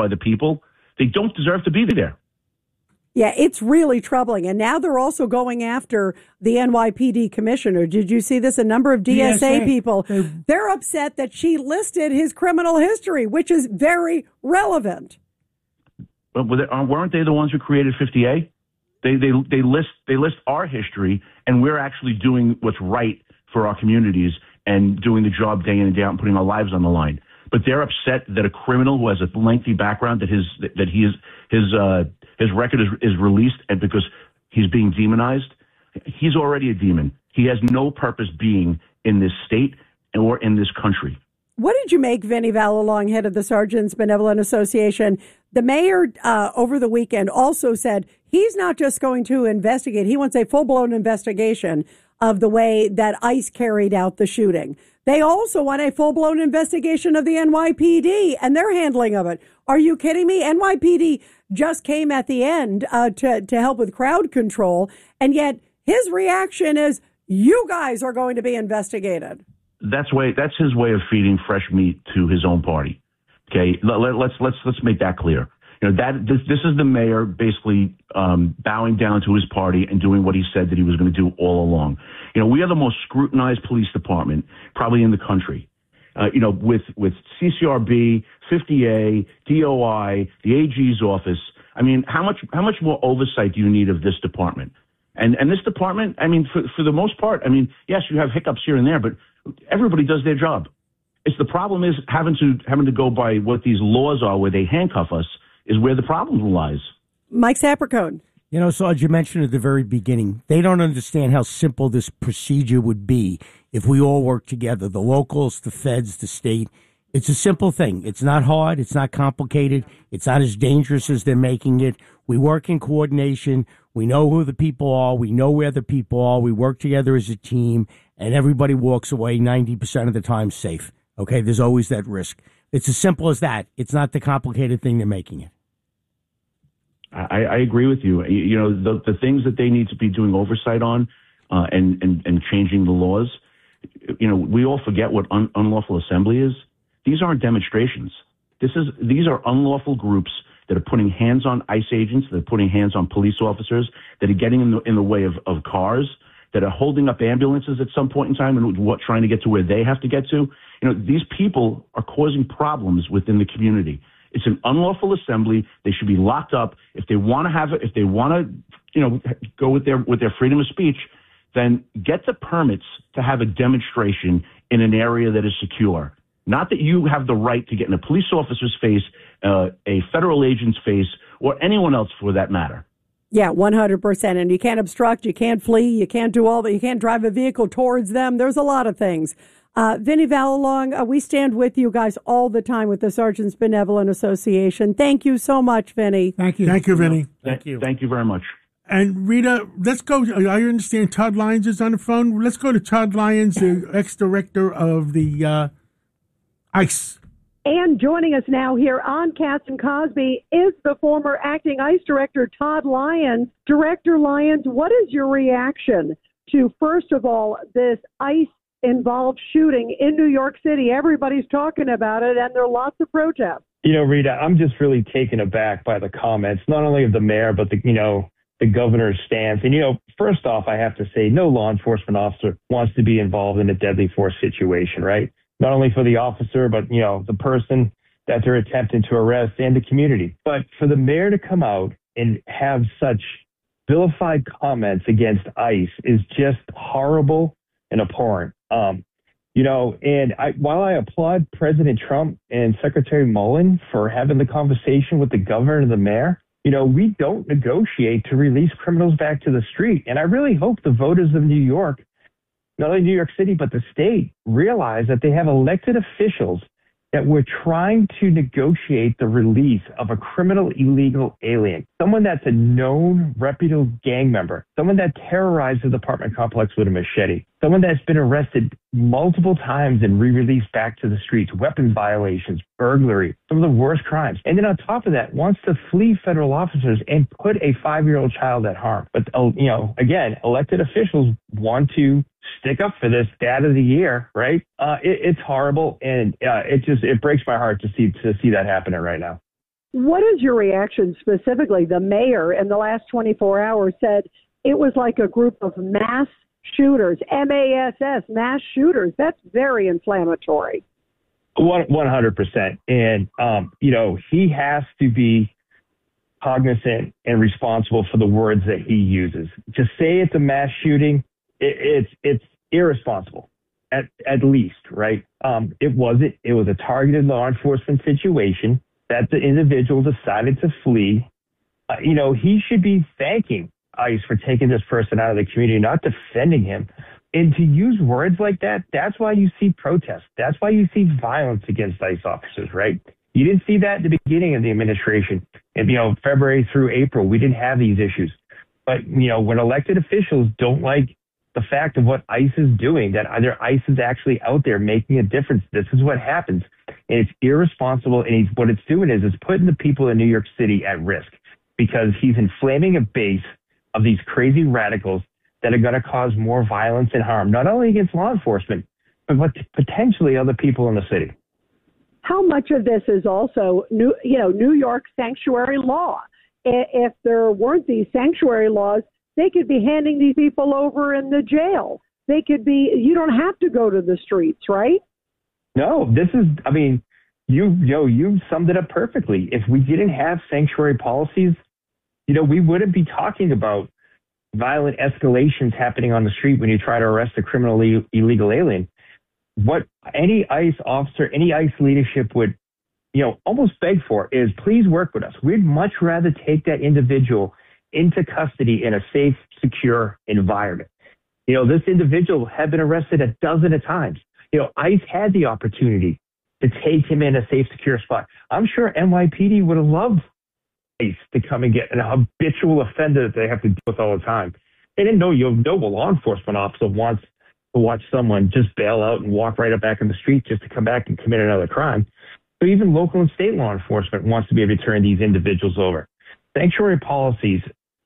by the people, they don't deserve to be there. Yeah, it's really troubling. And now they're also going after the NYPD commissioner. Did you see this? A number of DSA people, they're upset that she listed his criminal history, which is very relevant. But weren't they the ones who created 50A? They list our history, and we're actually doing what's right for our communities and doing the job day in and day out and putting our lives on the line. But they're upset that a criminal who has a lengthy background, his record is released, and because he's being demonized, he's already a demon. He has no purpose being in this state or in this country. What did you make, Vinnie Valalong, head of the Sergeants Benevolent Association? The mayor over the weekend also said he's not just going to investigate. He wants a full-blown investigation of the way that ICE carried out the shooting. They also want a full-blown investigation of the NYPD and their handling of it. Are you kidding me? NYPD just came at the end to help with crowd control, and yet his reaction is, you guys are going to be investigated. That's his way of feeding fresh meat to his own party. Okay, let's make that clear. You know, this is the mayor basically bowing down to his party and doing what he said that he was going to do all along. You know, we are the most scrutinized police department probably in the country. You know, with CCRB, 50A, DOI, the AG's office. I mean, how much more oversight do you need of this department? And this department, I mean, for the most part, I mean, yes, you have hiccups here and there, but everybody does their job. It's the problem is having to go by what these laws are, where they handcuff us, is where the problem lies. Mike Sapercone. You know, Sarge, you mentioned at the very beginning, they don't understand how simple this procedure would be if we all work together, the locals, the feds, the state. It's a simple thing. It's not hard. It's not complicated. It's not as dangerous as they're making it. We work in coordination. We know who the people are. We know where the people are. We work together as a team, and everybody walks away 90% of the time safe. Okay, there's always that risk. It's as simple as that. It's not the complicated thing they're making it. I agree with you. You know, the things that they need to be doing oversight on and changing the laws, you know, we all forget what unlawful assembly is. These aren't demonstrations. These are unlawful groups that are putting hands on ICE agents, that are putting hands on police officers, that are getting in the way of cars, that are holding up ambulances at some point in time and trying to get to where they have to get to. You know, these people are causing problems within the community. It's an unlawful assembly. They should be locked up. If they want to have it, if they want to, you know, go with their freedom of speech, then get the permits to have a demonstration in an area that is secure. Not that you have the right to get in a police officer's face, a federal agent's face, or anyone else for that matter. Yeah, 100%. And you can't obstruct, you can't flee, you can't do all that, you can't drive a vehicle towards them. There's a lot of things. Vinnie Valalong, we stand with you guys all the time with the Sergeants Benevolent Association. Thank you so much, Vinnie. Thank you. Thank you, Vinnie. Thank you. Thank you very much. And Rita, let's go. I understand Todd Lyons is on the phone. Let's go to Todd Lyons, the ex-director of the ICE. And joining us now here on Cats and Cosby is the former acting ICE director, Todd Lyons. Director Lyons, what is your reaction to, first of all, this ICE-involved shooting in New York City? Everybody's talking about it, and there are lots of protests. You know, Rita, I'm just really taken aback by the comments, not only of the mayor, but the governor's stance. And, first off, I have to say no law enforcement officer wants to be involved in a deadly force situation, right? Not only for the officer, but, the person that they're attempting to arrest and the community. But for the mayor to come out and have such vilified comments against ICE is just horrible and abhorrent. While I applaud President Trump and Secretary Mullen for having the conversation with the governor and the mayor, we don't negotiate to release criminals back to the street. And I really hope the voters of New York, not only New York City, but the state, realize that they have elected officials that were trying to negotiate the release of a criminal illegal alien, someone that's a known reputable gang member, someone that terrorized the apartment complex with a machete, someone that's been arrested multiple times and re-released back to the streets, weapons violations, burglary, some of the worst crimes. And then on top of that, wants to flee federal officers and put a 5-year-old child at harm. But, again, elected officials want to stick up for this dad of the year, right? It's horrible, and it breaks my heart to see that happening right now. What is your reaction specifically? The mayor in the last 24 hours said it was like a group of mass shooters, MASS, mass shooters. That's very inflammatory. 100%. And, he has to be cognizant and responsible for the words that he uses. To say it's a mass shooting, it's irresponsible, at least, right? It wasn't. It was a targeted law enforcement situation that the individual decided to flee. He should be thanking ICE for taking this person out of the community, not defending him. And to use words like that, that's why you see protests. That's why you see violence against ICE officers, right? You didn't see that at the beginning of the administration. And, February through April, we didn't have these issues. But, when elected officials don't like the fact of what ICE is doing, that either ICE is actually out there making a difference, this is what happens. And it's irresponsible. And what it's doing is it's putting the people in New York City at risk because he's inflaming a base of these crazy radicals that are going to cause more violence and harm, not only against law enforcement, but potentially other people in the city. How much of this is also New York sanctuary law? If there weren't these sanctuary laws, they could be handing these people over in the jail. They could be, you don't have to go to the streets, right? No, you summed it up perfectly. If we didn't have sanctuary policies, we wouldn't be talking about violent escalations happening on the street when you try to arrest a criminal illegal alien. What any ICE officer, any ICE leadership would, almost beg for is please work with us. We'd much rather take that individual into custody in a safe, secure environment. This individual had been arrested a dozen of times. ICE had the opportunity to take him in a safe, secure spot. I'm sure NYPD would have loved ICE to come and get an habitual offender that they have to deal with all the time. They didn't know a law enforcement officer wants to watch someone just bail out and walk right up back in the street just to come back and commit another crime. So even local and state law enforcement wants to be able to turn these individuals over. Sanctuary policies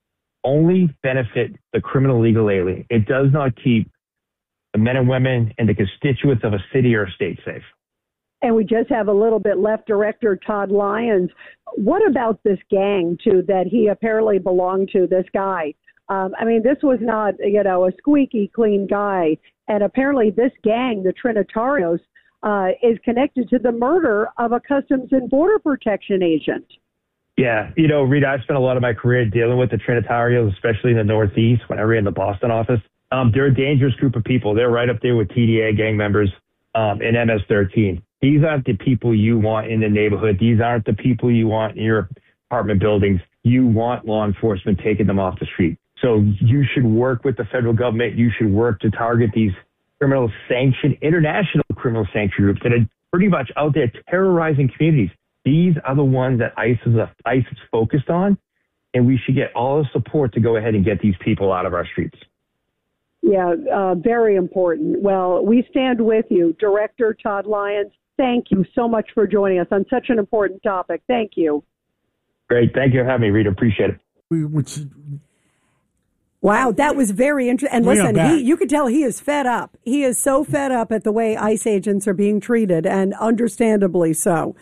only benefit the criminal legal alien. It does not keep the men and women and the constituents of a city or a state safe. And we just have a little bit left. Director Todd Lyons, what about this gang, too, that he apparently belonged to, this guy? This was not, a squeaky clean guy. And apparently this gang, the Trinitarios, is connected to the murder of a Customs and Border Protection agent. Yeah. Rita, I spent a lot of my career dealing with the Trinitarios, especially in the Northeast when I ran the Boston office. They're a dangerous group of people. They're right up there with TDA gang members and MS-13. These aren't the people you want in the neighborhood. These aren't the people you want in your apartment buildings. You want law enforcement taking them off the street. So you should work with the federal government. You should work to target these international criminal sanction groups that are pretty much out there terrorizing communities. These are the ones that ICE is focused on, and we should get all the support to go ahead and get these people out of our streets. Yeah, very important. Well, we stand with you. Director Todd Lyons, thank you so much for joining us on such an important topic. Thank you. Great. Thank you for having me, Rita. Appreciate it. Wow, that was very interesting. And listen, you could tell he is fed up. He is so fed up at the way ICE agents are being treated, and understandably so.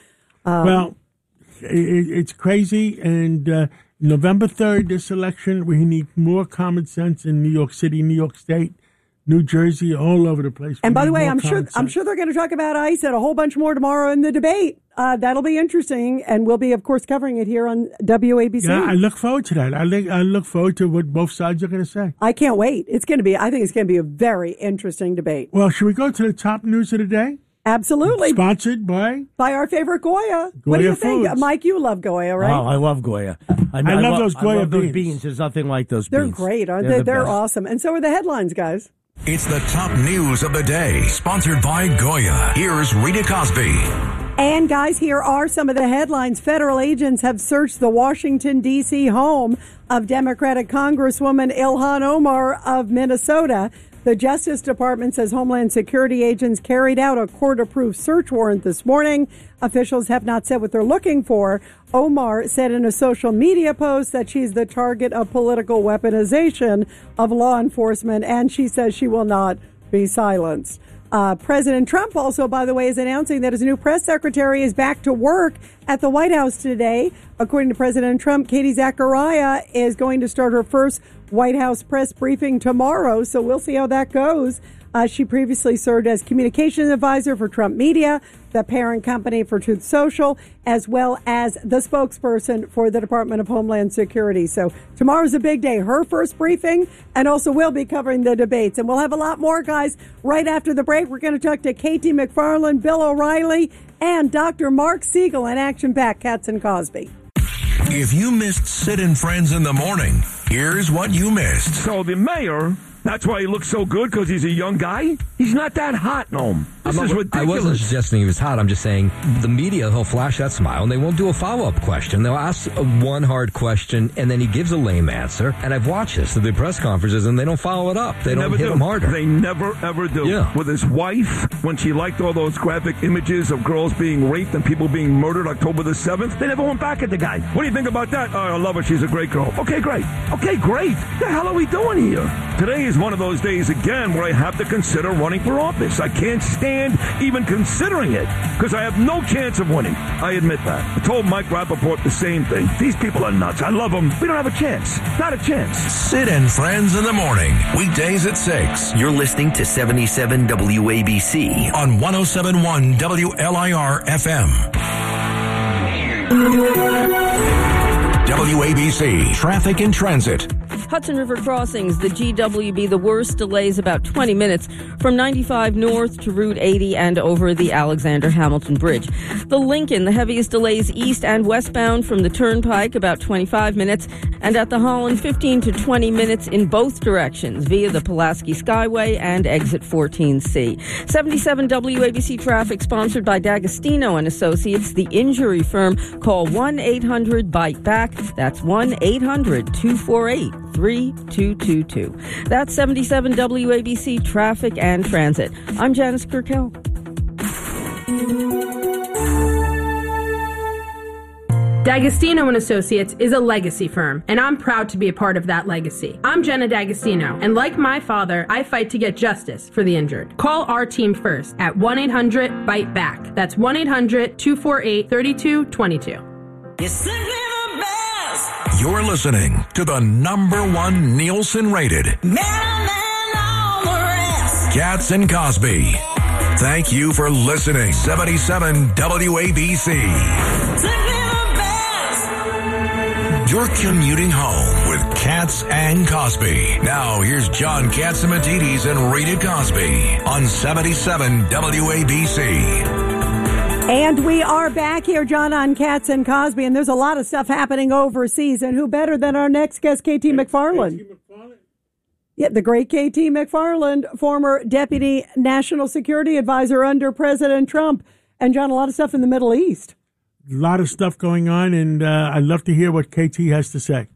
It's crazy. And November 3rd, this election, we need more common sense in New York City, New York State, New Jersey, all over the place. And by the way, I'm sure they're going to talk about ICE and a whole bunch more tomorrow in the debate. That'll be interesting, and we'll be, of course, covering it here on WABC. Yeah, I look forward to that. I look forward to what both sides are going to say. I can't wait. I think it's going to be a very interesting debate. Well, should we go to the top news of the day? Absolutely. Sponsored by our favorite Goya. What do you think? Foods. Mike, you love Goya, right? Oh, I love Goya. I love those Goya beans. There's nothing like those beans. They're great, aren't they? They're awesome. And so are the headlines, guys. It's the top news of the day, sponsored by Goya. Here's Rita Cosby. And guys, here are some of the headlines. Federal agents have searched the Washington, D.C. home of Democratic Congresswoman Ilhan Omar of Minnesota. The Justice Department says Homeland Security agents carried out a court-approved search warrant this morning. Officials have not said what they're looking for. Omar said in a social media post that she's the target of political weaponization of law enforcement, and she says she will not be silenced. President Trump also, by the way, is announcing that his new press secretary is back to work at the White House today. According to President Trump, Katie Zachariah is going to start her first White House press briefing tomorrow, so we'll see how that goes. She previously served as communications advisor for Trump Media, the parent company for Truth Social, as well as the spokesperson for the Department of Homeland Security. So tomorrow's a big day. Her first briefing, and also we'll be covering the debates. And we'll have a lot more, guys, right after the break. We're going to talk to K.T. McFarland, Bill O'Reilly, and Dr. Mark Siegel in Action Pack, Katz and Cosby. If you missed Sid and Friends in the morning, here's what you missed. So the mayor, that's why he looks so good, because he's a young guy? He's not that hot, Noam. This is ridiculous. I wasn't suggesting he was hot. I'm just saying the media, he'll flash that smile, and they won't do a follow-up question. They'll ask one hard question, and then he gives a lame answer. And I've watched this at the press conferences, and they don't follow it up. They don't hit him harder. They never, ever do. Yeah. With his wife, when she liked all those graphic images of girls being raped and people being murdered October the 7th, they never went back at the guy. What do you think about that? Oh, I love her. She's a great girl. Okay, great. Okay, great. What the hell are we doing here? Today is one of those days, again, where I have to consider running for office. I can't stand even considering it, because I have no chance of winning. I admit that. I told Mike Rappaport the same thing. These people are nuts. I love them. We don't have a chance. Not a chance. Sid and Friends in the morning, weekdays at 6. You're listening to 77 WABC on 107.1 WLIR FM. WABC Traffic and Transit. Hudson River crossings, the GWB, the worst delays about 20 minutes from 95 north to Route 80 and over the Alexander Hamilton Bridge. The Lincoln, the heaviest delays east and westbound from the Turnpike, about 25 minutes. And at the Holland, 15 to 20 minutes in both directions via the Pulaski Skyway and exit 14C. 77 WABC traffic sponsored by D'Agostino and Associates, the injury firm. Call 1-800-BITE-BACK. That's 1-800-248-3222. That's 77 WABC Traffic and Transit. I'm Janice Kirkell. D'Agostino and Associates is a legacy firm, and I'm proud to be a part of that legacy. I'm Jenna D'Agostino, and like my father, I fight to get justice for the injured. Call our team first at 1-800-BITE-BACK. That's 1-800-248-3222. You're listening to the #1 Nielsen-rated Katz and Cosby. Thank you for listening. 77 WABC. You're commuting home with Katz and Cosby. Now here's John Catsimatidis and Rita Cosby on 77 WABC. And we are back here, John, on Katz and Cosby, and there's a lot of stuff happening overseas. And who better than our next guest, K.T. McFarland? Yeah, the great K.T. McFarland, former Deputy National Security Advisor under President Trump. And, John, a lot of stuff in the Middle East. A lot of stuff going on, and I'd love to hear what KT has to say.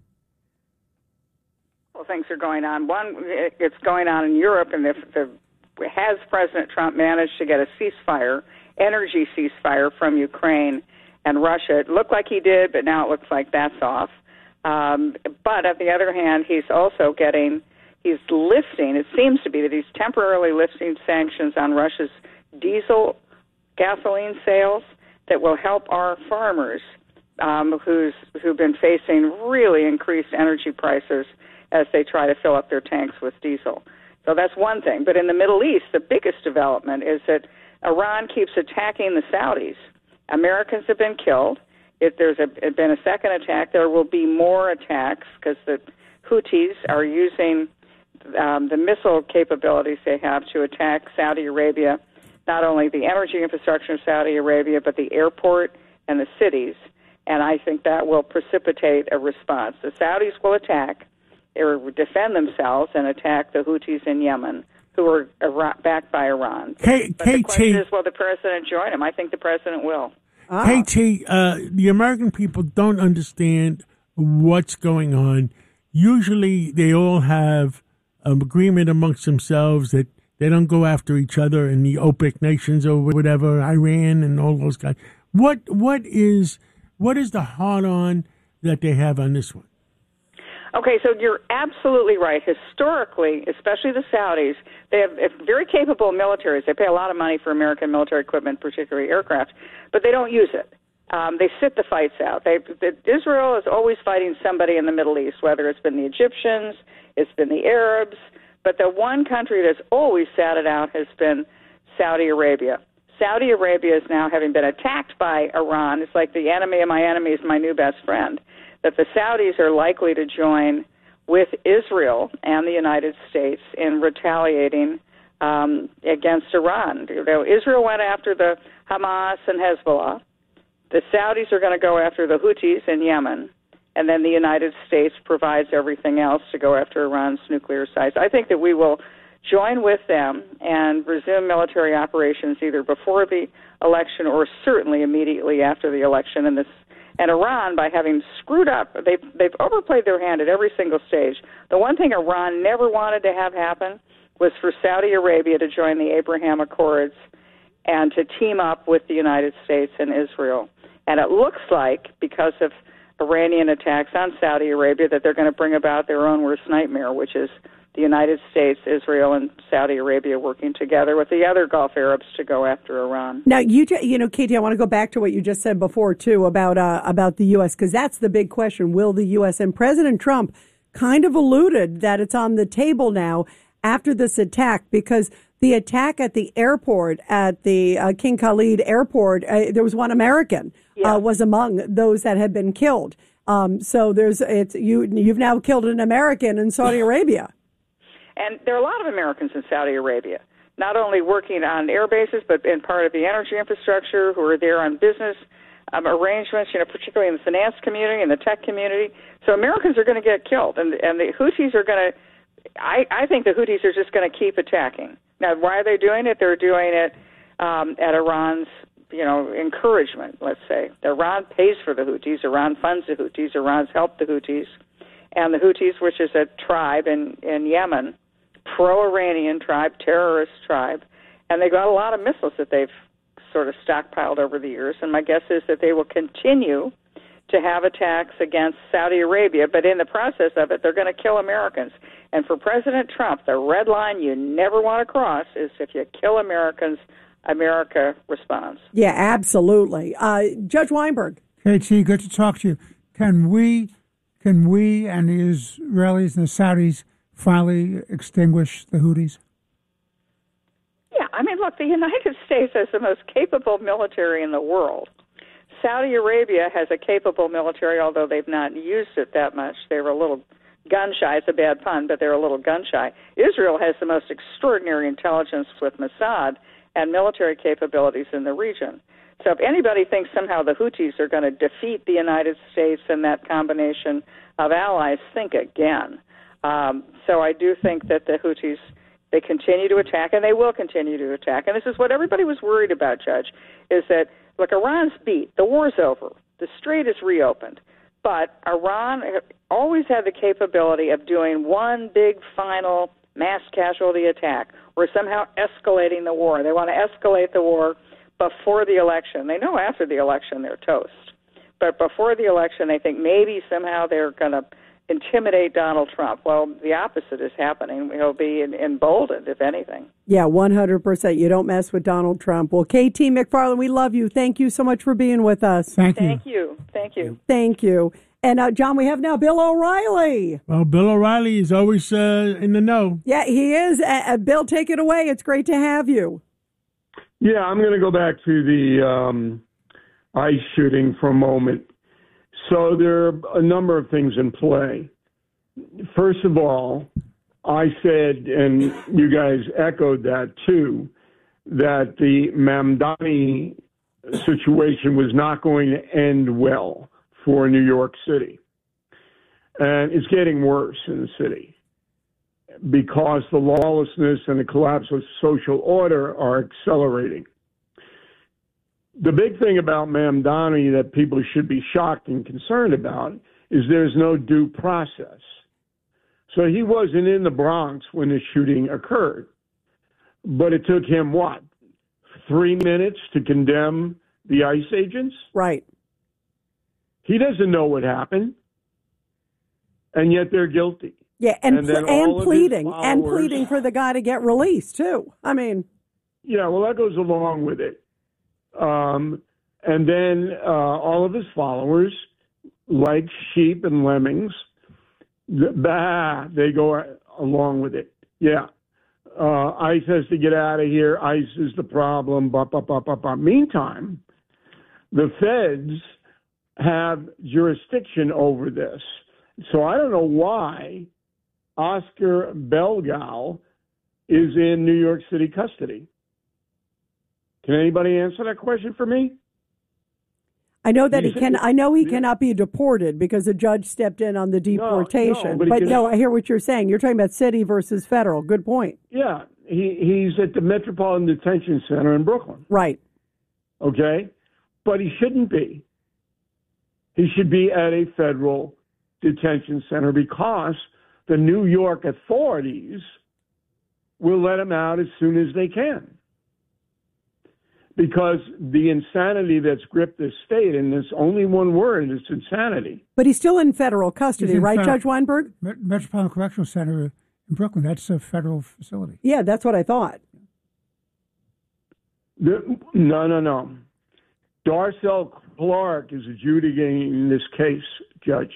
Well, things are going on. One, it's going on in Europe, and has President Trump managed to get a ceasefire, energy ceasefire from Ukraine and Russia? It looked like he did, but now it looks like that's off. But on the other hand, he's lifting, it seems to be that he's temporarily lifting sanctions on Russia's gasoline sales that will help our farmers who've been facing really increased energy prices as they try to fill up their tanks with diesel. So that's one thing. But in the Middle East, the biggest development is that Iran keeps attacking the Saudis. Americans have been killed. If there's been a second attack, there will be more attacks because the Houthis are using the missile capabilities they have to attack Saudi Arabia, not only the energy infrastructure of Saudi Arabia, but the airport and the cities. And I think that will precipitate a response. The Saudis will attack or defend themselves and attack the Houthis in Yemen, who are backed by Iran. But the question is, will the president join him? I think the president will. KT, the American people don't understand what's going on. Usually they all have an agreement amongst themselves that they don't go after each other in the OPEC nations or whatever, Iran and all those guys. What is the hard-on that they have on this one? Okay, so you're absolutely right. Historically, especially the Saudis, they have very capable militaries. They pay a lot of money for American military equipment, particularly aircraft, but they don't use it. They sit the fights out. Israel is always fighting somebody in the Middle East, whether it's been the Egyptians, it's been the Arabs, but the one country that's always sat it out has been Saudi Arabia. Saudi Arabia is now having been attacked by Iran. It's like the enemy of my enemy is my new best friend. That the Saudis are likely to join with Israel and the United States in retaliating against Iran. Israel went after the Hamas and Hezbollah. The Saudis are going to go after the Houthis in Yemen, and then the United States provides everything else to go after Iran's nuclear sites. I think that we will join with them and resume military operations either before the election or certainly immediately after the election. And Iran, by having screwed up, they've overplayed their hand at every single stage. The one thing Iran never wanted to have happen was for Saudi Arabia to join the Abraham Accords and to team up with the United States and Israel. And it looks like, because of Iranian attacks on Saudi Arabia, that they're going to bring about their own worst nightmare, which is the United States, Israel, and Saudi Arabia working together with the other Gulf Arabs to go after Iran. Now, Katie, I want to go back to what you just said before, too, about the U.S., because that's the big question. Will the U.S. and President Trump kind of alluded that it's on the table now after this attack, because the attack at the airport, at the King Khalid airport, there was one American was among those that had been killed. So you've now killed an American in Saudi Arabia. And there are a lot of Americans in Saudi Arabia, not only working on air bases, but in part of the energy infrastructure, who are there on business arrangements, particularly in the finance community and the tech community. So Americans are going to get killed, and the Houthis are going to, I think the Houthis are just going to keep attacking. Now, why are they doing it? They're doing it at Iran's, encouragement, let's say. Iran pays for the Houthis. Iran funds the Houthis. Iran's helped the Houthis. And the Houthis, which is a tribe in Yemen, pro-Iranian tribe, terrorist tribe, and they got a lot of missiles that they've sort of stockpiled over the years. And my guess is that they will continue to have attacks against Saudi Arabia, but in the process of it, they're going to kill Americans. And for President Trump, the red line you never want to cross is if you kill Americans, America responds. Yeah, absolutely. Judge Weinberg. KT, good to talk to you. Can we and the Israelis and the Saudis finally extinguish the Houthis? Yeah, look, the United States has the most capable military in the world. Saudi Arabia has a capable military, although they've not used it that much. They were a little gun-shy. It's a bad pun, but they're a little gun-shy. Israel has the most extraordinary intelligence with Mossad and military capabilities in the region. So if anybody thinks somehow the Houthis are going to defeat the United States and that combination of allies, think again. So I do think that the Houthis, they continue to attack, and they will continue to attack. And this is what everybody was worried about, Judge, is that, look, Iran's beat. The war's over. The Strait is reopened. But Iran always had the capability of doing one big final mass casualty attack or somehow escalating the war. They want to escalate the war before the election. They know after the election they're toast. But before the election, they think maybe somehow they're going to intimidate Donald Trump. Well, the opposite is happening. He'll be emboldened, if anything. Yeah, 100%. You don't mess with Donald Trump. Well, KT McFarland, we love you. Thank you so much for being with us. Thank you. Thank you. And, John, we have now Bill O'Reilly. Well, Bill O'Reilly is always in the know. Yeah, he is. Bill, take it away. It's great to have you. Yeah, I'm going to go back to the ICE shooting for a moment. So there are a number of things in play. First of all, I said, and you guys echoed that too, that the Mamdani situation was not going to end well for New York City. And it's getting worse in the city because the lawlessness and the collapse of social order are accelerating. The big thing about Mamdani that people should be shocked and concerned about is there's no due process. So he wasn't in the Bronx when the shooting occurred. But it took him, 3 minutes to condemn the ICE agents? Right. He doesn't know what happened. and yet they're guilty. Yeah, and then all of his pleading followers- for the guy to get released too. I mean, yeah, well, that goes along with it. And then all of his followers, like sheep and lemmings, they go along with it. Yeah. ICE has to get out of here. ICE is the problem. Meantime, the feds have jurisdiction over this. So I don't know why Oscar Belgal is in New York City custody. Can anybody answer that question for me? I know that he cannot be deported because a judge stepped in on the deportation. No, I hear what you're saying. You're talking about city versus federal. Good point. Yeah, he's at the Metropolitan Detention Center in Brooklyn. Right. Okay, but he shouldn't be. He should be at a federal detention center because the New York authorities will let him out as soon as they can. Because the insanity that's gripped this state, and there's only one word, it's insanity. But he's still in federal custody, right, Judge Weinberg? Metropolitan Correctional Center in Brooklyn, that's a federal facility. Yeah, that's what I thought. No. Darcel Clark is adjudicating this case, Judge.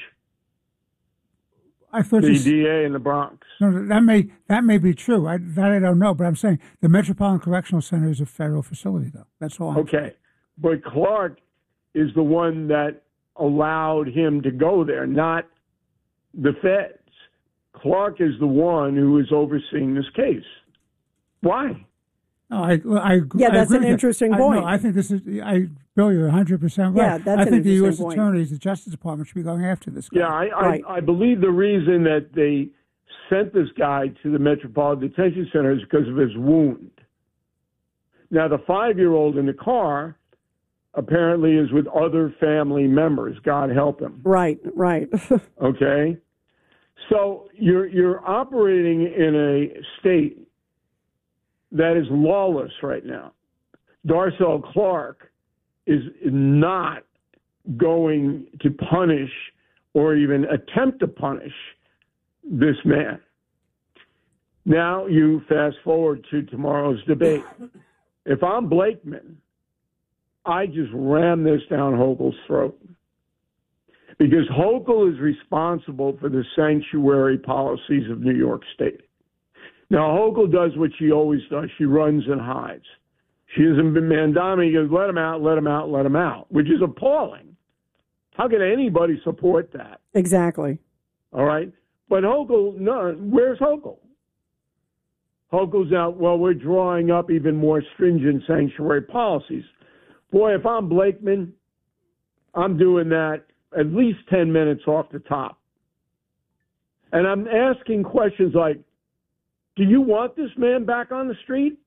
I thought the DA in the Bronx. No, that may be true. I don't know, but I'm saying the Metropolitan Correctional Center is a federal facility, though. That's all. Okay, but Clark is the one that allowed him to go there, not the feds. Clark is the one who is overseeing this case. Why? No, I agree. Yeah, that's an interesting point. I think this is. Bill, you're 100% right. Yeah, that's I think the U.S. point. attorneys, the Justice Department, should be going after this guy. Yeah, I believe the reason that they sent this guy to the Metropolitan Detention Center is because of his wound. Now, the 5-year-old in the car apparently is with other family members. God help him. Right. Okay, so you're operating in a state that is lawless right now. Darcel Clark is not going to punish or even attempt to punish this man. Now you fast forward to tomorrow's debate. If I'm Blakeman, I just ram this down Hochul's throat. Because Hochul is responsible for the sanctuary policies of New York State. Now, Hochul does what she always does. She runs and hides. She hasn't been Mandami. He goes, let him out, which is appalling. How can anybody support that? Exactly. All right. But Hochul, no, where's Hochul? Hochul's out, well, we're drawing up even more stringent sanctuary policies. Boy, if I'm Blakeman, I'm doing that at least 10 minutes off the top. And I'm asking questions like, do you want this man back on the street?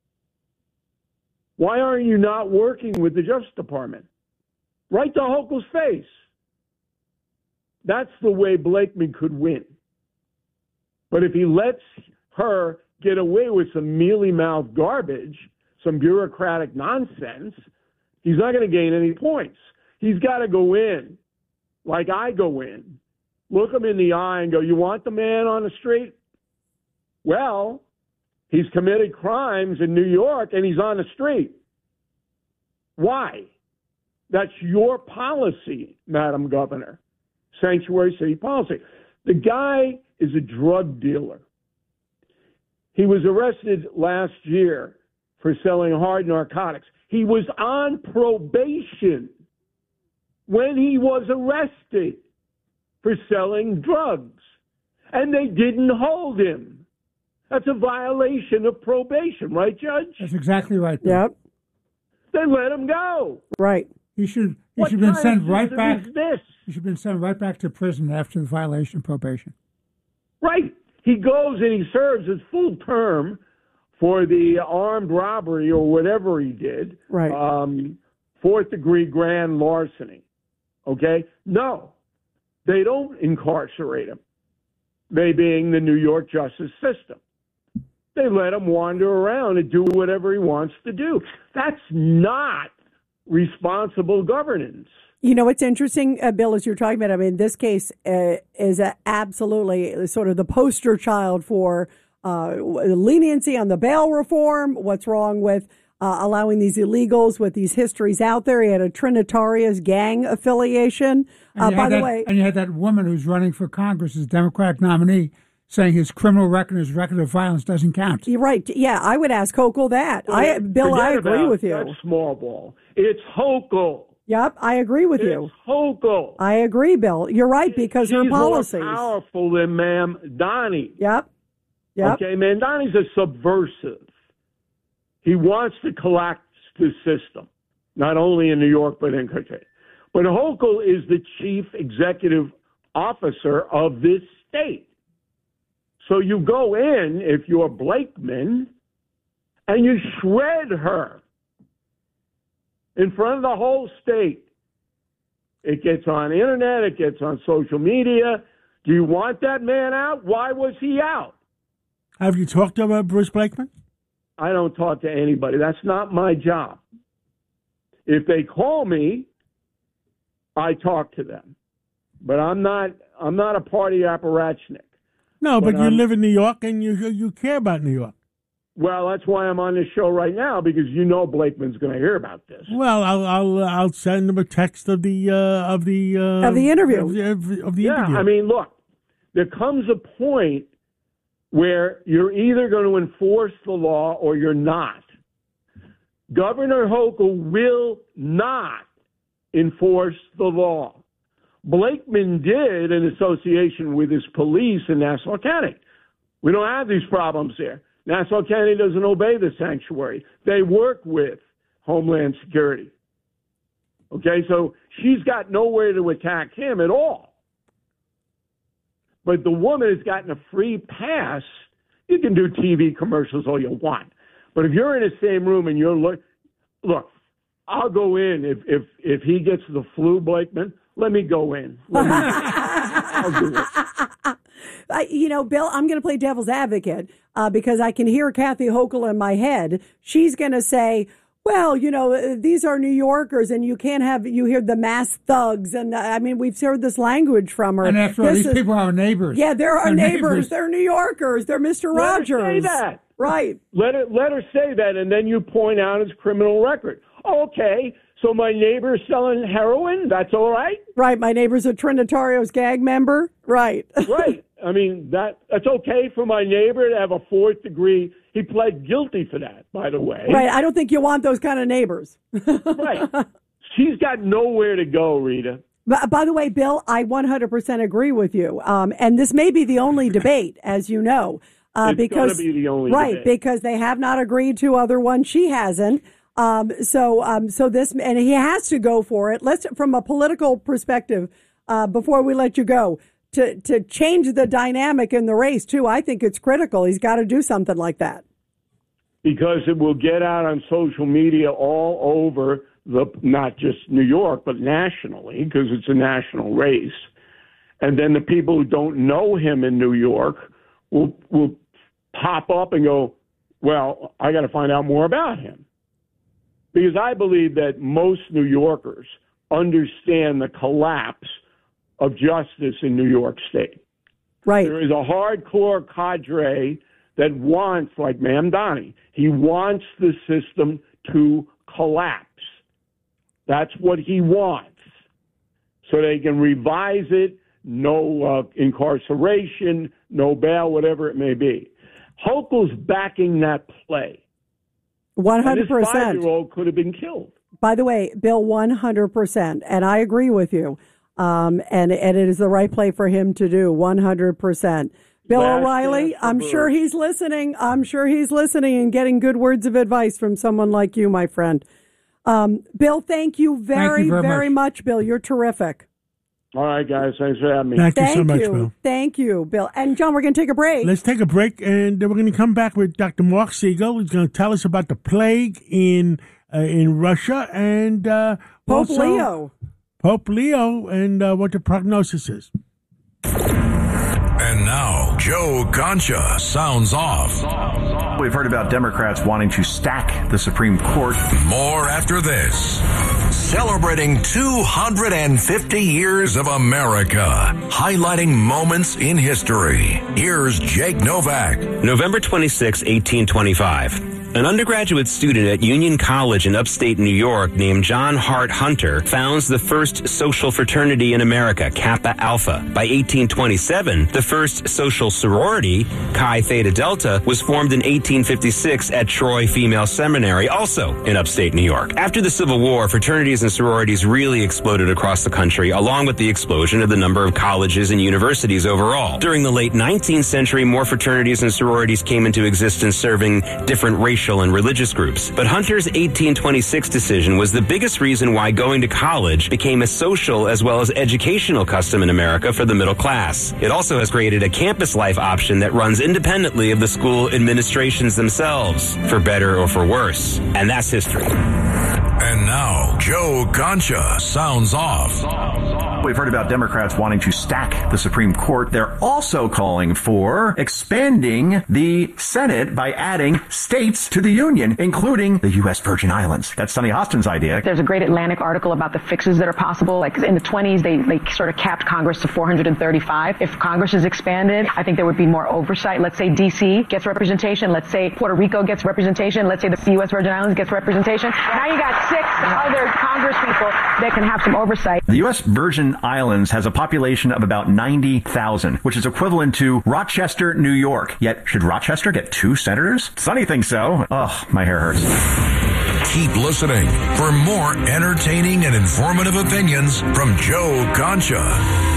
Why are you not working with the Justice Department? Right to Hochul's face. That's the way Blakeman could win. But if he lets her get away with some mealy-mouthed garbage, some bureaucratic nonsense, he's not going to gain any points. He's got to go in like I go in, look him in the eye and go, you want the man on the street? Well, he's committed crimes in New York and he's on the street. Why? That's your policy, Madam Governor. Sanctuary city policy. The guy is a drug dealer. He was arrested last year for selling hard narcotics. He was on probation when he was arrested for selling drugs, and they didn't hold him. That's a violation of probation, right, Judge? That's exactly right. Bill. Yep. They let him go. Right. He should have been sent right back. He should have been sent right back to prison after the violation of probation. Right. He goes and he serves his full term for the armed robbery or whatever he did. Right. 4th degree grand larceny. Okay? No. They don't incarcerate him. They being the New York justice system. They let him wander around and do whatever he wants to do. That's not responsible governance. You know, what's interesting, Bill, as you're talking about, I mean, this case is absolutely sort of the poster child for leniency on the bail reform. What's wrong with allowing these illegals with these histories out there? He had a Trinitarius gang affiliation. By the way, and you had that woman who's running for Congress as Democratic nominee saying his criminal record, his record of violence doesn't count. You're right. Yeah, I would ask Hochul that. Bill, I agree with you. That's small ball. It's Hochul. Yep, I agree with you. It's Hochul. I agree, Bill. You're right, because her policies. She's more powerful than Mamdani. Yep. Okay, Mamdani's a subversive. He wants to collapse the system, not only in New York, but in country. But Hochul is the chief executive officer of this state. So you go in, if you're Blakeman, and you shred her in front of the whole state. It gets on internet, it gets on social media. Do you want that man out? Why was he out? Have you talked to Bruce Blakeman? I don't talk to anybody. That's not my job. If they call me, I talk to them. But I'm not a party apparatchik. No, but you live in New York and you care about New York. Well, that's why I'm on this show right now, because you know Blakeman's going to hear about this. Well, I'll send him a text of the interview. Of the interview. I mean, look, there comes a point where you're either going to enforce the law or you're not. Governor Hochul will not enforce the law. Blakeman did in association with his police in Nassau County. We don't have these problems there. Nassau County doesn't obey the sanctuary. They work with Homeland Security. Okay, so she's got nowhere to attack him at all. But the woman has gotten a free pass. You can do TV commercials all you want. But if you're in the same room and you're look, I'll go in if he gets the flu, Blakeman. Let me go in. I'll do it. Bill, I'm going to play devil's advocate because I can hear Kathy Hochul in my head. She's going to say, well, these are New Yorkers and you hear the mass thugs. And we've heard this language from her. And after all, these people are our neighbors. Yeah, they're our neighbors. They're New Yorkers. They're Mr. Rogers. Let her say that. Right. Let her say that, and then you point out his criminal record. Okay, so my neighbor's selling heroin? That's all right? Right, my neighbor's a Trinitarios gang member? Right. Right. I mean, that's okay for my neighbor to have a fourth degree. He pled guilty for that, by the way. Right, I don't think you want those kind of neighbors. Right. She's got nowhere to go, Rita. By the way, Bill, I 100% agree with you. And this may be the only debate, as you know. It's going to be the only debate. Because they have not agreed to other ones. She hasn't. So this, and he has to go for it. Let's, from a political perspective, before we let you go, to change the dynamic in the race too. I think it's critical. He's got to do something like that. Because it will get out on social media all over not just New York, but nationally, because it's a national race. And then the people who don't know him in New York will pop up and go, well, I got to find out more about him. Because I believe that most New Yorkers understand the collapse of justice in New York State. Right. There is a hardcore cadre that wants, like Mamdani, he wants the system to collapse. That's what he wants. So they can revise it, no incarceration, no bail, whatever it may be. Hochul's backing that play. 100%. And this 5-year-old could have been killed. By the way, Bill, 100%. And I agree with you. And it is the right play for him to do, 100%. Bill O'Reilly, I'm sure he's listening. I'm sure he's listening and getting good words of advice from someone like you, my friend. Bill, thank you very much, Bill. You're terrific. All right, guys. Thanks for having me. Thank you so much, Bill. Thank you, Bill. And, John, we're going to take a break. Let's take a break, and we're going to come back with Dr. Mark Siegel, who's going to tell us about the plague in Russia and Pope Leo, and what the prognosis is. And now, Joe Concha sounds off. We've heard about Democrats wanting to stack the Supreme Court. More after this. Celebrating 250 years of America. Highlighting moments in history. Here's Jake Novak. November 26, 1825. An undergraduate student at Union College in upstate New York named John Hart Hunter founds the first social fraternity in America, Kappa Alpha. By 1827, the first social sorority, Chi Theta Delta, was formed in 1856 at Troy Female Seminary, also in upstate New York. After the Civil War, fraternities and sororities really exploded across the country, along with the explosion of the number of colleges and universities overall. During the late 19th century, more fraternities and sororities came into existence, serving different racial and religious groups. But Hunter's 1826 decision was the biggest reason why going to college became a social as well as educational custom in America for the middle class. It also has created a campus life option that runs independently of the school administrations themselves, for better or for worse. And that's history. And now, Joe Concha sounds off. We've heard about Democrats wanting to stack the Supreme Court. They're also calling for expanding the Senate by adding states to the Union, including the U.S. Virgin Islands. That's Sonny Hostin's idea. There's a great Atlantic article about the fixes that are possible. Like in the 20s, they sort of capped Congress to 435. If Congress is expanded, I think there would be more oversight. Let's say D.C. gets representation. Let's say Puerto Rico gets representation. Let's say the U.S. Virgin Islands gets representation. Now you got 6 other Congress people that can have some oversight. The U.S. Virgin Islands has a population of about 90,000, which is equivalent to Rochester, New York. Yet, should Rochester get 2 senators? Sonny thinks so. Oh, my hair hurts. Keep listening for more entertaining and informative opinions from Joe Concha.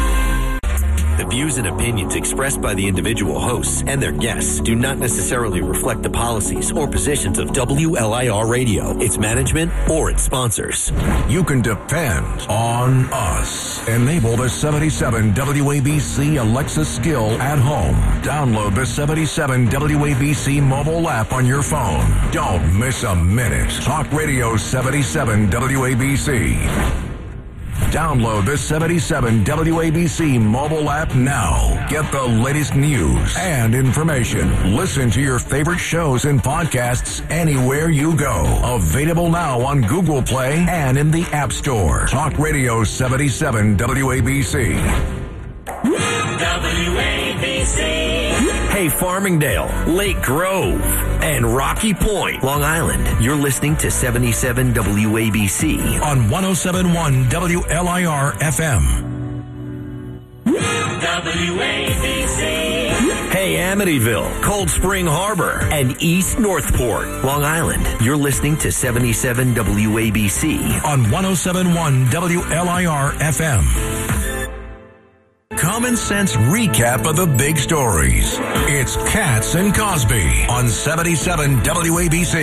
The views and opinions expressed by the individual hosts and their guests do not necessarily reflect the policies or positions of WLIR Radio, its management, or its sponsors. You can depend on us. Enable the 77 WABC Alexa skill at home. Download the 77 WABC mobile app on your phone. Don't miss a minute. Talk Radio 77 WABC. Download the 77 WABC mobile app now. Get the latest news and information. Listen to your favorite shows and podcasts anywhere you go. Available now on Google Play and in the App Store. Talk Radio 77 WABC. WABC. Hey, Farmingdale, Lake Grove, and Rocky Point, Long Island. You're listening to 77 WABC on 107.1 WLIR FM. WABC. Hey, Amityville, Cold Spring Harbor, and East Northport, Long Island. You're listening to 77 WABC on 107.1 WLIR FM. Common sense recap of the big stories. It's Katz and Cosby on 77 WABC.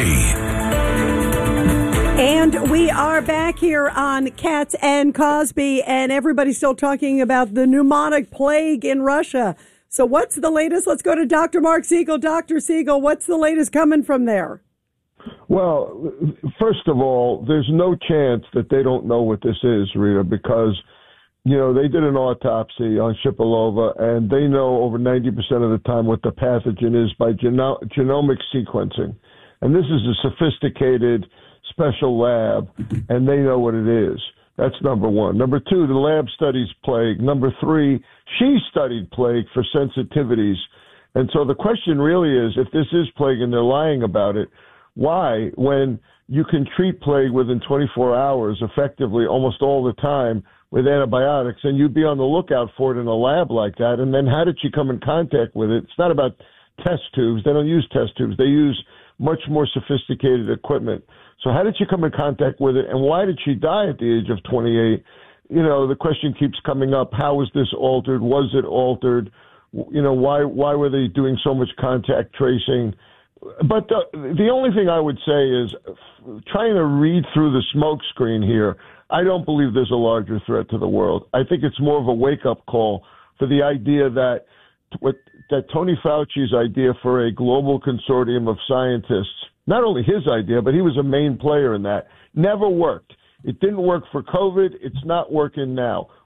And we are back here on Katz and Cosby, and everybody's still talking about the pneumonic plague in Russia. So what's the latest? Let's go to Dr. Mark Siegel. Dr. Siegel, what's the latest coming from there? Well, first of all, there's no chance that they don't know what this is, Rita, because you know, they did an autopsy on Shipilova, and they know over 90% of the time what the pathogen is by genomic sequencing. And this is a sophisticated special lab, and they know what it is. That's number one. Number two, the lab studies plague. Number three, she studied plague for sensitivities. And so the question really is, if this is plague and they're lying about it, why, when you can treat plague within 24 hours effectively almost all the time with antibiotics, and you'd be on the lookout for it in a lab like that, and then how did she come in contact with it? It's not about test tubes. They don't use test tubes. They use much more sophisticated equipment. So how did she come in contact with it, and why did she die at the age of 28? You know, the question keeps coming up, how was this altered? Was it altered? You know, why were they doing so much contact tracing? But the only thing I would say is trying to read through the smoke screen here, I don't believe there's a larger threat to the world. I think it's more of a wake-up call for the idea that Tony Fauci's idea for a global consortium of scientists, not only his idea, but he was a main player in that, never worked. It didn't work for COVID. It's not working now.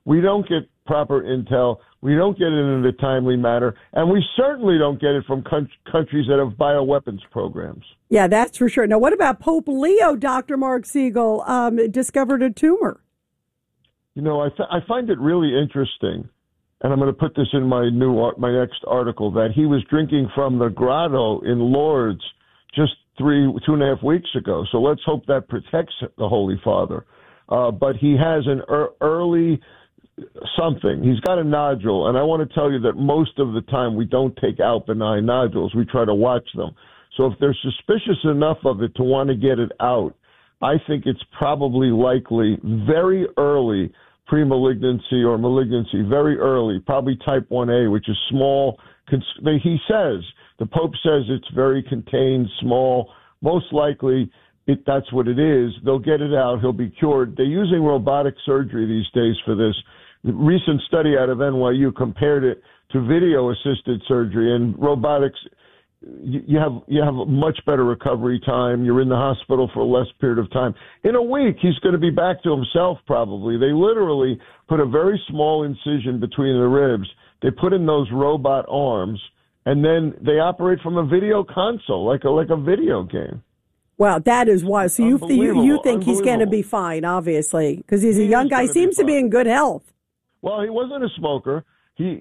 We don't get proper intel. We don't get it in a timely manner. And we certainly don't get it from countries that have bioweapons programs. Yeah, that's for sure. Now, what about Pope Leo? Dr. Mark Siegel discovered a tumor. You know, I find it really interesting, and I'm going to put this in my next article, that he was drinking from the grotto in Lourdes just 2.5 weeks ago. So let's hope that protects the Holy Father. But he has an early something. He's got a nodule, and I want to tell you that most of the time we don't take out benign nodules. We try to watch them. So if they're suspicious enough of it to want to get it out, I think it's probably likely very early premalignancy or malignancy, very early, probably type 1A, which is small. He says, the Pope says it's very contained, small. Most likely that's what it is. They'll get it out. He'll be cured. They're using robotic surgery these days for this. The recent study out of NYU compared it to video-assisted surgery, and robotics, you have a much better recovery time. You're in the hospital for a less period of time. In a week, he's going to be back to himself probably. They literally put a very small incision between the ribs. They put in those robot arms, and then they operate from a video console, like a video game. Wow, that is why. So you think he's going to be fine, obviously, because he's a young guy. Seems to be in good health. Well, he wasn't a smoker. He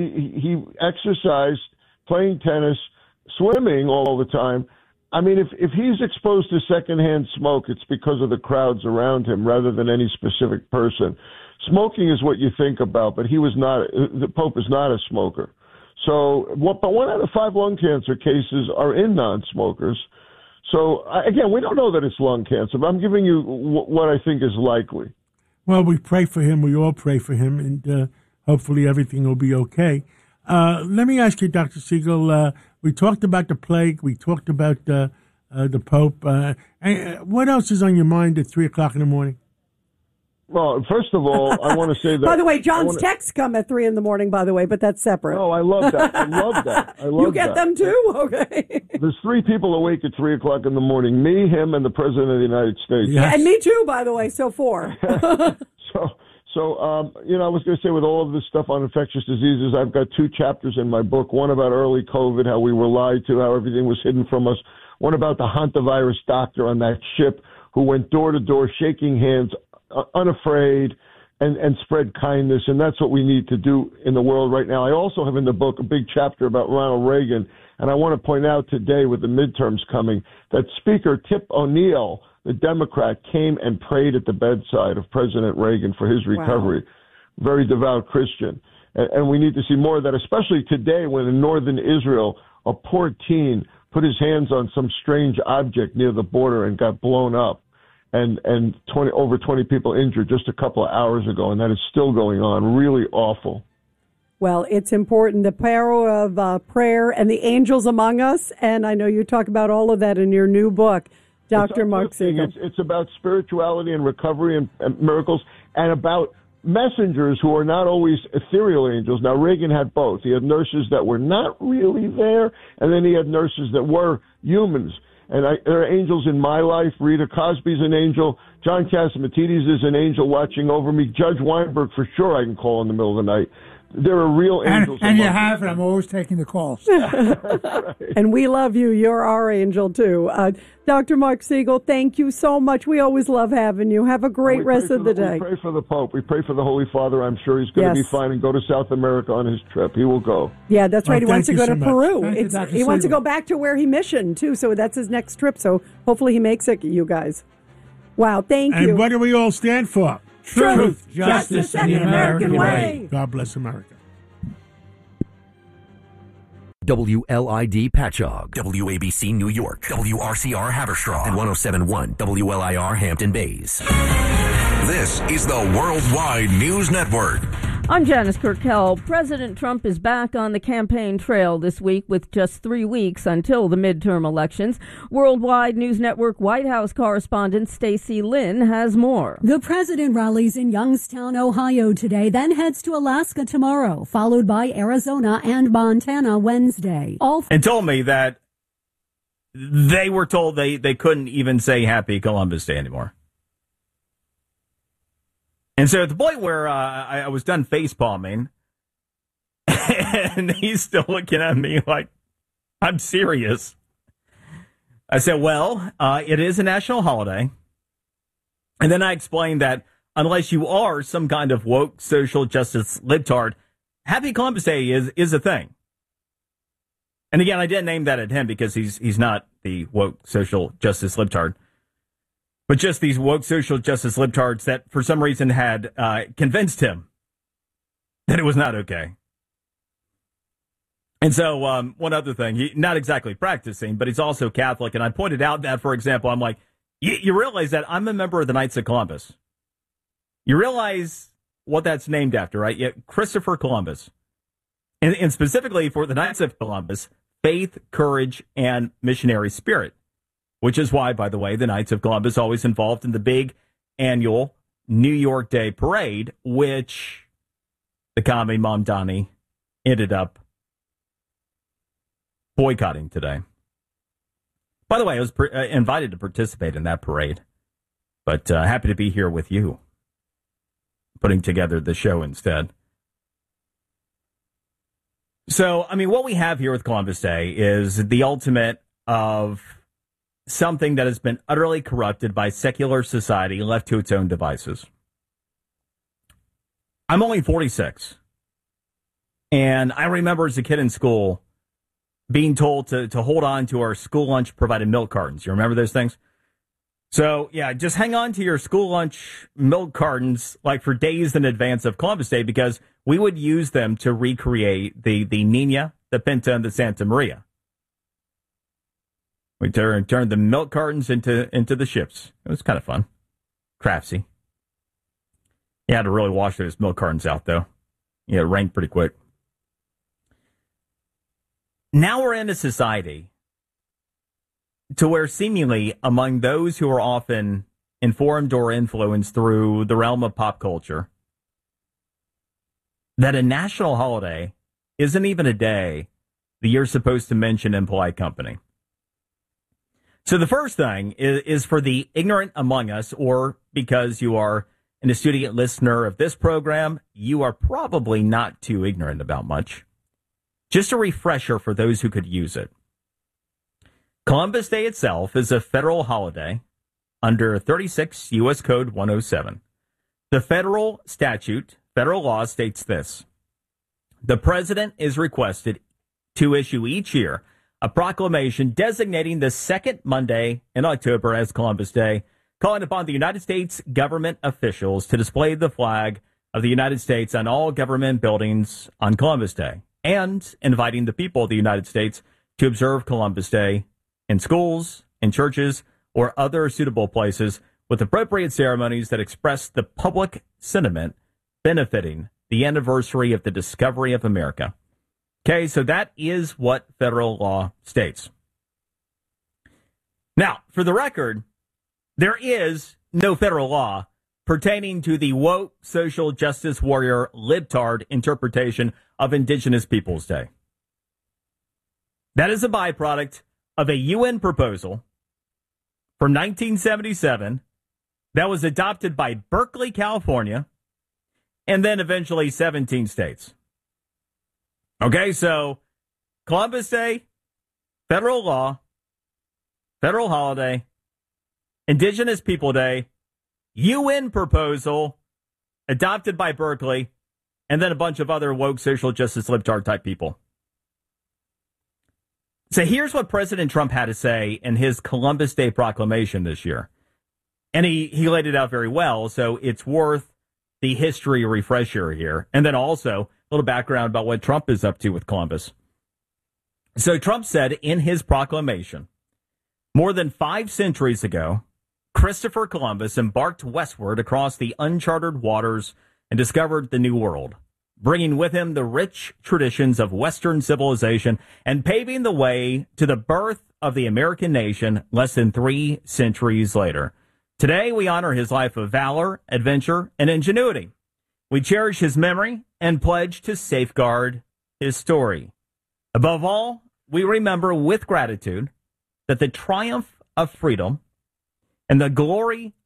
exercised, playing tennis, swimming all the time. I mean, if he's exposed to secondhand smoke, it's because of the crowds around him rather than any specific person. Smoking is what you think about, but the Pope is not a smoker. So, but 1 out of 5 lung cancer cases are in non-smokers. So, again, we don't know that it's lung cancer, but I'm giving you what I think is likely. Well, we pray for him. We all pray for him, and hopefully everything will be okay. Let me ask you, Dr. Siegel, we talked about the plague. We talked about the Pope. What else is on your mind at 3 o'clock in the morning? Well, first of all, I want to say that... By the way, John's texts come at 3 in the morning, by the way, but that's separate. Oh, I love that. I love that. You get them too? Okay. There's 3 people awake at 3 o'clock in the morning. Me, him, and the President of the United States. Yes. And me too, by the way, so 4. So, I was going to say, with all of this stuff on infectious diseases, I've got 2 chapters in my book. One about early COVID, how we were lied to, how everything was hidden from us. One about the hantavirus doctor on that ship who went door to door, shaking hands, unafraid, and spread kindness. And that's what we need to do in the world right now. I also have in the book a big chapter about Ronald Reagan. And I want to point out today, with the midterms coming, that Speaker Tip O'Neill, the Democrat, came and prayed at the bedside of President Reagan for his recovery. Wow. Very devout Christian. And we need to see more of that, especially today when in northern Israel, a poor teen put his hands on some strange object near the border and got blown up. And over 20 people injured just a couple of hours ago, and that is still going on. Really awful. Well, it's important, the power of prayer and the angels among us, and I know you talk about all of that in your new book, Dr. Mark Siegel. It's about spirituality and recovery and miracles, and about messengers who are not always ethereal angels. Now, Reagan had both. He had nurses that were not really there, and then he had nurses that were humans. And there are angels in my life. Rita Cosby's an angel. John Catsimatidis is an angel watching over me. Judge Weinberg, for sure, I can call in the middle of the night. There are real angels. And you have, and I'm always taking the calls. And we love you. You're our angel, too. Dr. Mark Siegel, thank you so much. We always love having you. Have a great rest of the day. We pray for the Pope. We pray for the Holy Father. I'm sure he's going to be fine and go to South America on his trip. He will go. Yeah, that's right. He wants to go to Peru. He wants to go back to where he missioned, too. So that's his next trip. So hopefully he makes it, you guys. Wow, thank you. And what do we all stand for? Truth, justice, and the American way. God bless America. WLID Patchogue, WABC New York, WRCR Haverstraw, and 107.1 WLIR Hampton Bays. This is the Worldwide News Network. I'm Janice Kurkel. President Trump is back on the campaign trail this week with just 3 weeks until the midterm elections. Worldwide News Network White House correspondent Stacey Lynn has more. The president rallies in Youngstown, Ohio today, then heads to Alaska tomorrow, followed by Arizona and Montana Wednesday. And told me that they were told they couldn't even say Happy Columbus Day anymore. And so at the point where I was done face palming, and he's still looking at me like I'm serious. I said, well, it is a national holiday. And then I explained that unless you are some kind of woke social justice libtard, Happy Columbus Day is a thing. And again, I didn't name that at him because he's not the woke social justice libtard. But just these woke social justice libtards that for some reason had convinced him that it was not okay. And so one other thing, not exactly practicing, but he's also Catholic. And I pointed out that, for example, I'm like, you realize that I'm a member of the Knights of Columbus. You realize what that's named after, right? Yeah, Christopher Columbus. And specifically for the Knights of Columbus, faith, courage, and missionary spirit. Which is why, by the way, the Knights of Columbus always involved in the big annual New York Day Parade, which the commie Mamdani ended up boycotting today. By the way, I was invited to participate in that parade, but happy to be here with you, putting together the show instead. So, I mean, what we have here with Columbus Day is the ultimate of something that has been utterly corrupted by secular society left to its own devices. I'm only 46. And I remember as a kid in school being told to hold on to our school lunch provided milk cartons. You remember those things? So, yeah, just hang on to your school lunch milk cartons like for days in advance of Columbus Day because we would use them to recreate the Nina, the Pinta, and the Santa Maria. We turned the milk cartons into the ships. It was kind of fun. Craftsy. You had to really wash those milk cartons out, though. Yeah, it rained pretty quick. Now we're in a society to where seemingly among those who are often informed or influenced through the realm of pop culture, that a national holiday isn't even a day that you're supposed to mention in polite company. So the first thing is for the ignorant among us, or because you are an astute listener of this program, you are probably not too ignorant about much. Just a refresher for those who could use it. Columbus Day itself is a federal holiday under 36 U.S. Code 107. The federal law states this. The president is requested to issue each year a proclamation designating the second Monday in October as Columbus Day, calling upon the United States government officials to display the flag of the United States on all government buildings on Columbus Day, and inviting the people of the United States to observe Columbus Day in schools, in churches, or other suitable places with appropriate ceremonies that express the public sentiment benefiting the anniversary of the discovery of America. Okay, so that is what federal law states. Now, for the record, there is no federal law pertaining to the woke social justice warrior libtard interpretation of Indigenous Peoples Day. That is a byproduct of a UN proposal from 1977 that was adopted by Berkeley, California, and then eventually 17 states. Okay, so Columbus Day, federal law, federal holiday, Indigenous People Day, UN proposal adopted by Berkeley, and then a bunch of other woke social justice libtard type people. So here's what President Trump had to say in his Columbus Day proclamation this year. And he laid it out very well, so it's worth the history refresher here. And then also a little background about what Trump is up to with Columbus. So Trump said in his proclamation, more than 5 centuries ago, Christopher Columbus embarked westward across the uncharted waters and discovered the New World, bringing with him the rich traditions of Western civilization and paving the way to the birth of the American nation less than 3 centuries later. Today, we honor his life of valor, adventure, and ingenuity. We cherish his memory and pledge to safeguard his story. Above all, we remember with gratitude that the triumph of freedom and the glory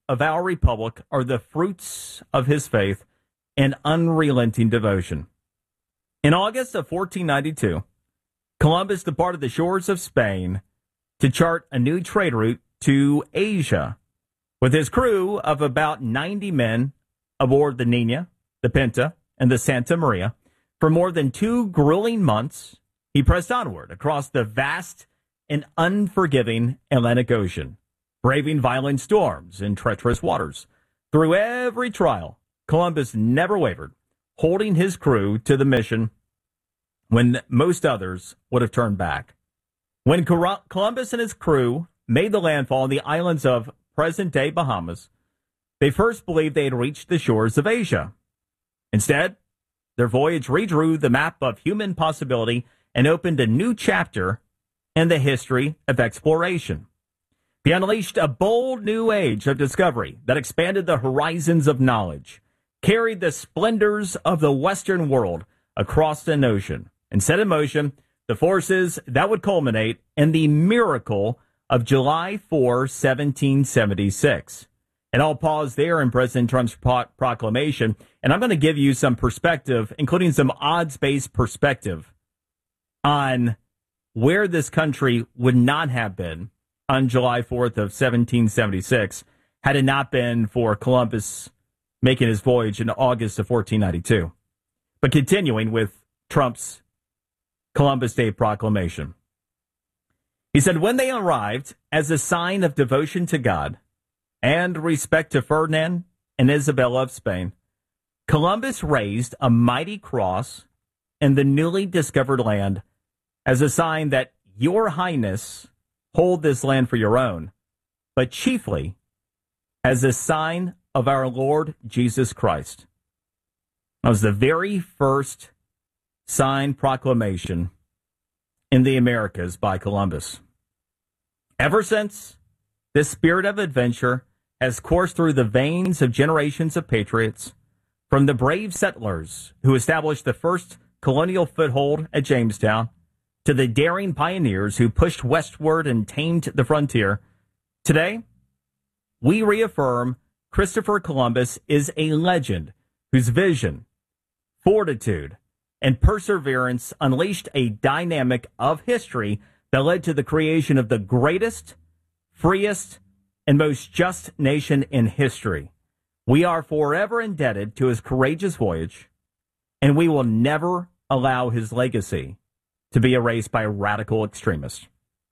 of our republic are the fruits of his faith and unrelenting devotion. In August of 1492, Columbus departed the shores of Spain to chart a new trade route to Asia. With his crew of about 90 men aboard the Nina, the Pinta, and the Santa Maria, for more than 2 grueling months, he pressed onward across the vast and unforgiving Atlantic Ocean, braving violent storms and treacherous waters. Through every trial, Columbus never wavered, holding his crew to the mission when most others would have turned back. When Columbus and his crew made the landfall on the islands of present-day Bahamas, they first believed they had reached the shores of Asia. Instead, their voyage redrew the map of human possibility and opened a new chapter in the history of exploration. They unleashed a bold new age of discovery that expanded the horizons of knowledge, carried the splendors of the Western world across an ocean, and set in motion the forces that would culminate in the miracle of July 4, 1776. And I'll pause there in President Trump's proclamation, and I'm going to give you some perspective, including some odds-based perspective on where this country would not have been on July 4th of 1776 had it not been for Columbus making his voyage in August of 1492. But continuing with Trump's Columbus Day proclamation. He said, when they arrived, as a sign of devotion to God and respect to Ferdinand and Isabella of Spain, Columbus raised a mighty cross in the newly discovered land as a sign that your highness hold this land for your own, but chiefly as a sign of our Lord Jesus Christ. That was the very first signed proclamation in the Americas by Columbus. Ever since, this spirit of adventure has coursed through the veins of generations of patriots, from the brave settlers who established the first colonial foothold at Jamestown, to the daring pioneers who pushed westward and tamed the frontier. Today, we reaffirm Christopher Columbus is a legend whose vision, fortitude, and perseverance unleashed a dynamic of history that led to the creation of the greatest, freest, and most just nation in history. We are forever indebted to his courageous voyage, and we will never allow his legacy to be erased by radical extremists.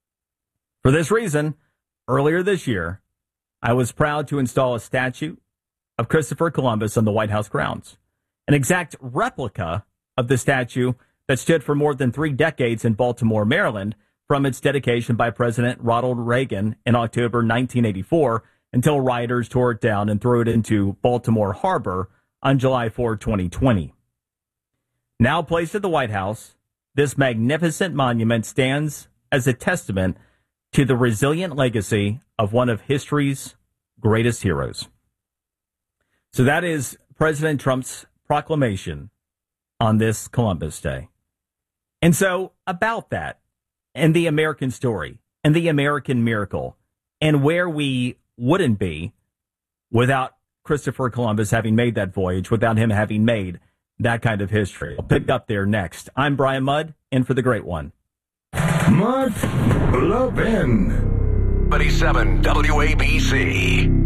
For this reason, earlier this year, I was proud to install a statue of Christopher Columbus on the White House grounds, an exact replica of the statue that stood for more than 3 decades in Baltimore, Maryland, from its dedication by President Ronald Reagan in October 1984 until rioters tore it down and threw it into Baltimore Harbor on July 4, 2020. Now placed at the White House, this magnificent monument stands as a testament to the resilient legacy of one of history's greatest heroes. So that is President Trump's proclamation on this Columbus Day. And so about that, and the American story, and the American miracle, and where we wouldn't be without Christopher Columbus having made that voyage, without him having made that kind of history. I'll pick up there next. I'm Brian Mudd, in for the great one. Mark Levin. 37 WABC.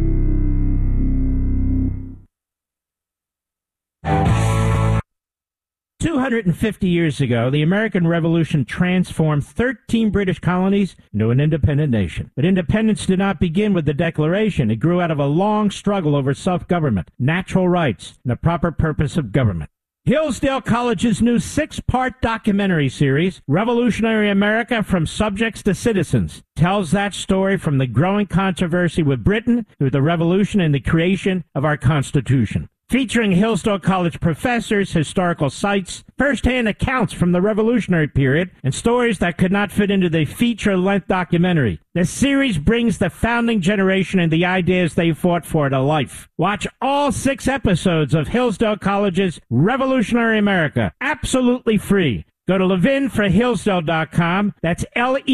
"250 years ago, the American Revolution transformed 13 British colonies into an independent nation. But independence did not begin with the Declaration. It grew out of a long struggle over self-government, natural rights, and the proper purpose of government. Hillsdale College's new 6-part documentary series, Revolutionary America from Subjects to Citizens, tells that story from the growing controversy with Britain through the Revolution and the creation of our Constitution. Featuring Hillsdale College professors, historical sites, first-hand accounts from the Revolutionary period, and stories that could not fit into the feature-length documentary. The series brings the founding generation and the ideas they fought for to life. Watch all 6 episodes of Hillsdale College's Revolutionary America, absolutely free, Go to levinforhillsdale.com. That's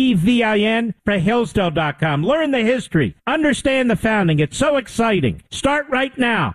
Levin for Hillsdale.com. Learn the history. Understand the founding. It's so exciting. Start right now.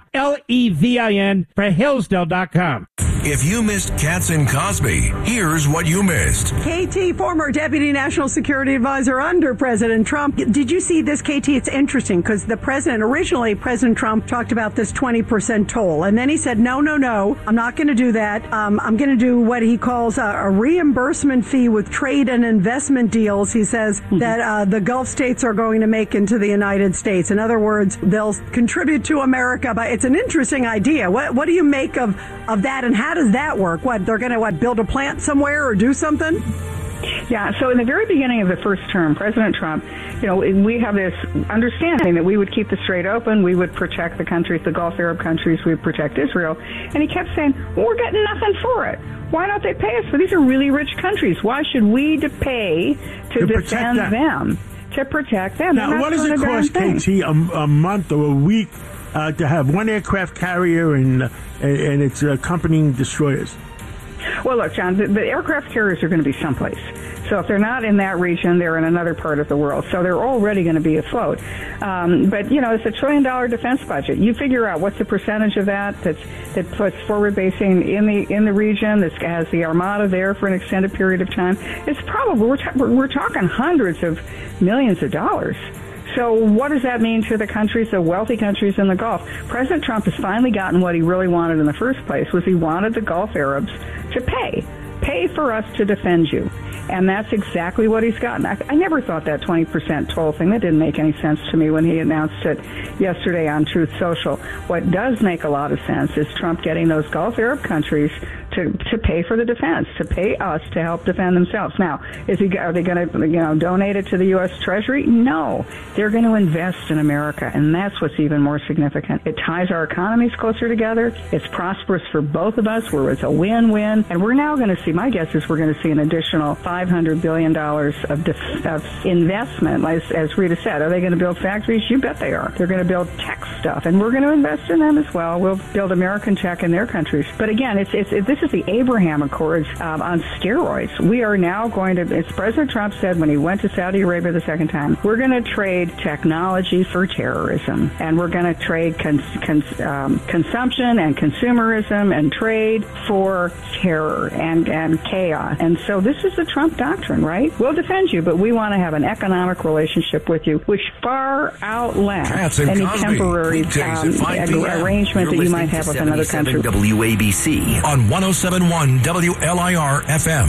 Levin for Hillsdale.com. If you missed Katz and Cosby, here's what you missed. KT, former Deputy National Security Advisor under President Trump. Did you see this, KT? It's interesting because originally President Trump talked about this 20% toll. And then he said, no, I'm not going to do that. I'm going to do what he calls a reimbursement fee with trade and investment deals. He says that the Gulf states are going to make into the United States. In other words, they'll contribute to America. But it's an interesting idea. What do you make of that, and how does that work? What, they're going to build a plant somewhere or do something? Yeah, so in the very beginning of the first term, President Trump, we have this understanding that we would keep the Strait open, we would protect the countries, the Gulf Arab countries, we would protect Israel. And he kept saying, well, we're getting nothing for it. Why don't they pay us? For these are really rich countries. Why should we pay to defend them? To protect them. Now, what does it cost, KT, a month or a week to have one aircraft carrier and its accompanying destroyers? Well, look, John, the aircraft carriers are going to be someplace. So if they're not in that region, they're in another part of the world. So they're already going to be afloat. But, it's $1 trillion defense budget. You figure out what's the percentage of that puts forward basing in the region, that has the Armada there for an extended period of time. It's probably, we're talking hundreds of millions of dollars. So what does that mean to the countries, the wealthy countries in the Gulf? President Trump has finally gotten what he really wanted in the first place, was he wanted the Gulf Arabs to pay for us to defend you. And that's exactly what he's gotten. I never thought that 20% toll thing, that didn't make any sense to me when he announced it yesterday on Truth Social. What does make a lot of sense is Trump getting those Gulf Arab countries to pay for the defense, to pay us to help defend themselves. Now, are they going to donate it to the U.S. Treasury? No. They're going to invest in America, and that's what's even more significant. It ties our economies closer together. It's prosperous for both of us, where it's a win-win. And we're now going to see, my guess is we're going to see an additional $500 billion of investment. As Rita said, are they going to build factories? You bet they are. They're going to build tech stuff, and we're going to invest in them as well. We'll build American tech in their countries. But again, this is the Abraham Accords on steroids. We are now going to, as President Trump said when he went to Saudi Arabia the second time, we're going to trade technology for terrorism, and we're going to trade consumption and consumerism and trade for terror and chaos. And so this is the Trump doctrine, right? We'll defend you, but we want to have an economic relationship with you, which far outlasts any temporary arrangement that you might have with another country. WABC on 107.1 WLIR FM.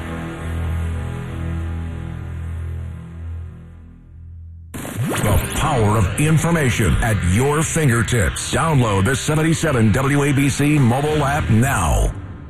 The power of information at your fingertips. Download the 77 WABC mobile app now.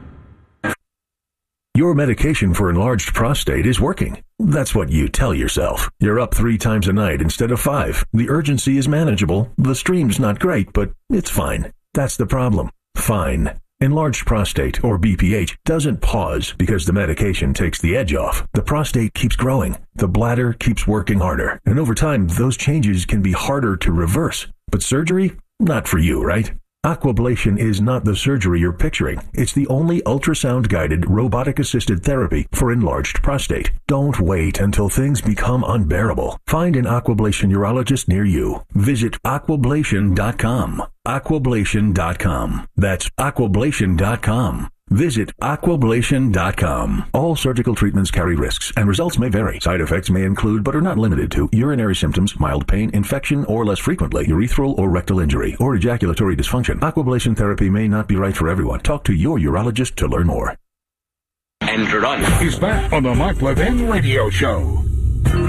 Your medication for enlarged prostate is working. That's what you tell yourself. You're up 3 times a night instead of 5. The urgency is manageable. The stream's not great, but it's fine. That's the problem. Fine. Enlarged prostate, or BPH, doesn't pause because the medication takes the edge off. The prostate keeps growing. The bladder keeps working harder. And over time, those changes can be harder to reverse. But surgery? Not for you, right? Aquablation is not the surgery you're picturing. It's the only ultrasound-guided, robotic-assisted therapy for enlarged prostate. Don't wait until things become unbearable. Find an Aquablation urologist near you. Visit aquablation.com. Aquablation.com. That's aquablation.com. Visit aquablation.com. All surgical treatments carry risks, and results may vary. Side effects may include, but are not limited to, urinary symptoms, mild pain, infection, or less frequently, urethral or rectal injury, or ejaculatory dysfunction. Aquablation therapy may not be right for everyone. Talk to your urologist to learn more. And Run is back on the Mark Levin Radio Show.